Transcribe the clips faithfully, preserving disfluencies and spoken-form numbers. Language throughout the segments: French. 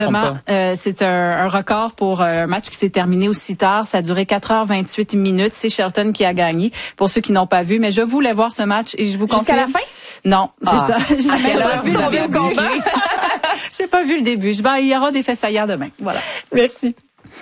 Euh, c'est un, un record pour un match qui s'est terminé aussi tard. Ça a duré quatre heures vingt-huit minutes. C'est Shelton qui a gagné, pour ceux qui n'ont pas vu. Mais je voulais voir ce match et je vous confirme. Jusqu'à la fin? Non, c'est ah. ça. Je à l'ai pas vu. J'avais oublié. J'ai pas vu le début. Je, ben, il y aura des fessaillants demain. Voilà. Merci.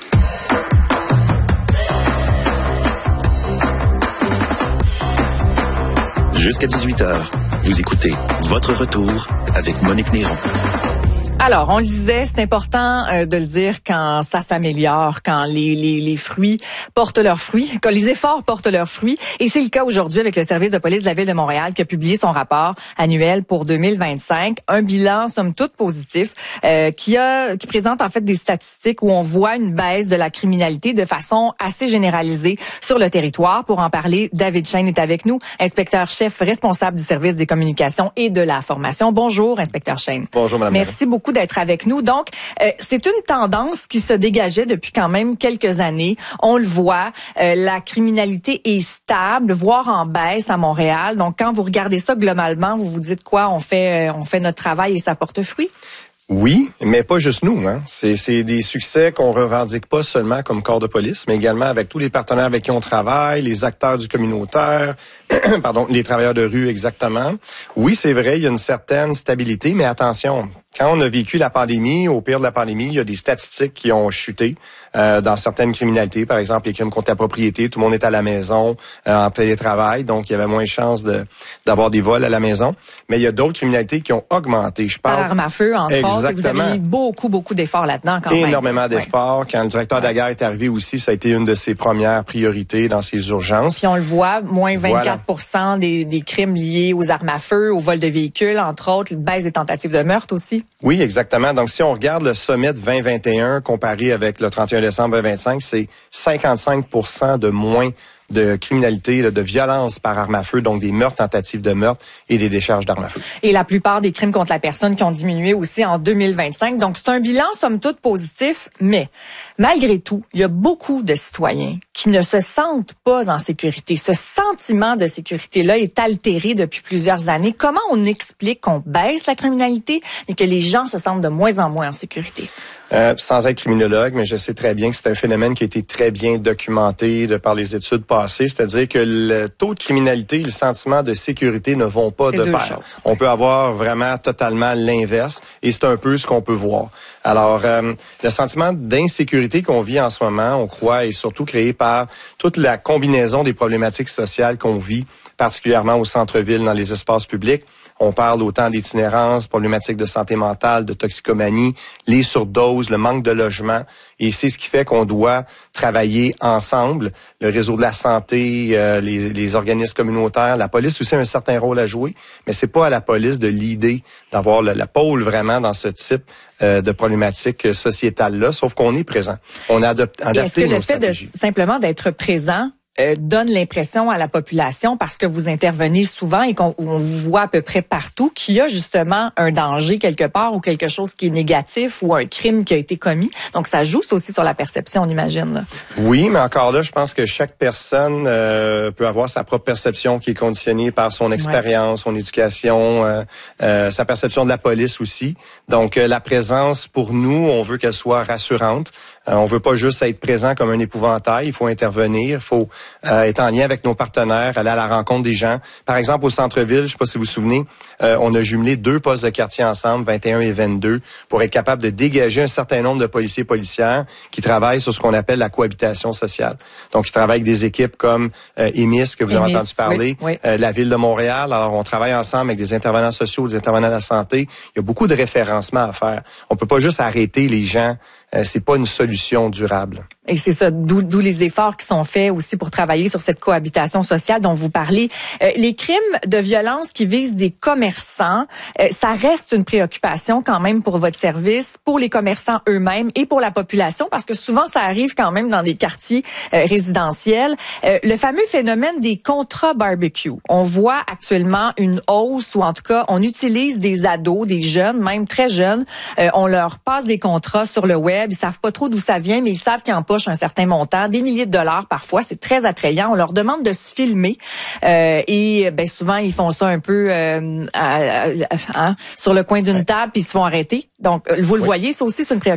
Jusqu'à dix-huit heures, vous écoutez Votre Retour avec Monique Néron. Alors, on le disait, c'est important euh, de le dire quand ça s'améliore, quand les, les, les fruits portent leurs fruits, quand les efforts portent leurs fruits. Et c'est le cas aujourd'hui avec le service de police de la Ville de Montréal qui a publié son rapport annuel pour deux mille vingt-cinq. Un bilan, somme toute, positif, euh, qui a qui présente en fait des statistiques où on voit une baisse de la criminalité de façon assez généralisée sur le territoire. Pour en parler, David Chêne est avec nous, inspecteur-chef responsable du service des communications et de la formation. Bonjour, inspecteur Chêne. Bonjour, madame. Merci beaucoup d'être avec nous. Donc, euh, c'est une tendance qui se dégageait depuis quand même quelques années. On le voit, euh, la criminalité est stable, voire en baisse à Montréal. Donc, quand vous regardez ça globalement, vous vous dites quoi? On fait, euh, on fait notre travail et ça porte fruit? Oui, mais pas juste nous. Hein. C'est, c'est des succès qu'on revendique pas seulement comme corps de police, mais également avec tous les partenaires avec qui on travaille, les acteurs du communautaire, pardon, les travailleurs de rue exactement. Oui, c'est vrai, il y a une certaine stabilité, mais attention, quand on a vécu la pandémie, au pire de la pandémie, il y a des statistiques qui ont chuté euh, dans certaines criminalités. Par exemple, les crimes contre la propriété, tout le monde est à la maison, euh, en télétravail, donc il y avait moins de chances de, d'avoir des vols à la maison. Mais il y a d'autres criminalités qui ont augmenté. Je parle. Par arme à feu, entre Exactement. autres. Vous avez mis beaucoup, beaucoup d'efforts là-dedans quand Énormément même. Énormément d'efforts. Ouais. Quand le directeur ouais. de la guerre est arrivé aussi, ça a été une de ses premières priorités dans ses urgences. Puis on le voit, moins vingt-quatre pour cent voilà. des, des crimes liés aux armes à feu, au vol de véhicules, entre autres, baisse des tentatives de meurtre aussi. Oui, exactement. Donc, si on regarde le sommet de vingt vingt et un comparé avec le trente et un décembre vingt vingt-cinq, c'est cinquante-cinq pour cent de moins de criminalité, de violence par arme à feu, donc des meurtres, tentatives de meurtre et des décharges d'armes à feu. Et la plupart des crimes contre la personne qui ont diminué aussi en deux mille vingt-cinq. Donc, c'est un bilan, somme toute, positif, mais malgré tout, il y a beaucoup de citoyens qui ne se sentent pas en sécurité. Ce sentiment de sécurité-là est altéré depuis plusieurs années. Comment on explique qu'on baisse la criminalité et que les gens se sentent de moins en moins en sécurité? Euh, sans être criminologue, mais je sais très bien que c'est un phénomène qui a été très bien documenté de par les études passées, c'est-à-dire que le taux de criminalité et le sentiment de sécurité ne vont pas de pair. Choses. On peut avoir vraiment totalement l'inverse et c'est un peu ce qu'on peut voir. Alors, euh, le sentiment d'insécurité qu'on vit en ce moment, on croit, est surtout créé par toute la combinaison des problématiques sociales qu'on vit, particulièrement au centre-ville, dans les espaces publics. On parle autant d'itinérance, problématiques de santé mentale, de toxicomanie, les surdoses, le manque de logement. Et c'est ce qui fait qu'on doit travailler ensemble. Le réseau de la santé, euh, les, les organismes communautaires, la police aussi a un certain rôle à jouer. Mais c'est pas à la police de l'idée d'avoir le, la pôle vraiment dans ce type euh, de problématiques sociétales-là. Sauf qu'on est présent. On a adopté, adapté nos stratégies. Est-ce que le fait de simplement d'être présent Euh, donne l'impression à la population, parce que vous intervenez souvent et qu'on on vous voit à peu près partout, qu'il y a justement un danger quelque part ou quelque chose qui est négatif ou un crime qui a été commis. Donc, ça joue aussi sur la perception, on imagine. Là. Oui, mais encore là, je pense que chaque personne euh, peut avoir sa propre perception qui est conditionnée par son expérience, ouais. son éducation, euh, euh, sa perception de la police aussi. Donc, euh, la présence, pour nous, on veut qu'elle soit rassurante. Euh, on veut pas juste être présent comme un épouvantail. Il faut intervenir, il faut Euh, être en lien avec nos partenaires, aller à la rencontre des gens. Par exemple, au centre-ville, je ne sais pas si vous vous souvenez, euh, on a jumelé deux postes de quartier ensemble, vingt et un et vingt-deux, pour être capable de dégager un certain nombre de policiers et policières qui travaillent sur ce qu'on appelle la cohabitation sociale. Donc, ils travaillent avec des équipes comme euh, E M I S, que vous avez entendu parler, oui, oui. Euh, la Ville de Montréal. Alors, on travaille ensemble avec des intervenants sociaux, des intervenants de la santé. Il y a beaucoup de référencement à faire. On peut pas juste arrêter les gens. Euh, c'est pas une solution durable. Et c'est ça, d'où, d'où les efforts qui sont faits aussi pour travailler sur cette cohabitation sociale dont vous parlez. Euh, les crimes de violence qui visent des commerçants, euh, ça reste une préoccupation quand même pour votre service, pour les commerçants eux-mêmes et pour la population, parce que souvent ça arrive quand même dans des quartiers euh, résidentiels. Euh, le fameux phénomène des contrats barbecue. On voit actuellement une hausse, ou en tout cas, on utilise des ados, des jeunes, même très jeunes. Euh, on leur passe des contrats sur le web. Ils savent pas trop d'où ça vient, mais ils savent qu'ils empochent un certain montant, des milliers de dollars parfois. C'est très attrayant. On leur demande de se filmer euh, et ben souvent ils font ça un peu euh, à, à, à, hein, sur le coin d'une table puis ils se font arrêter. Donc vous le oui. voyez, ça aussi c'est une préoccupation.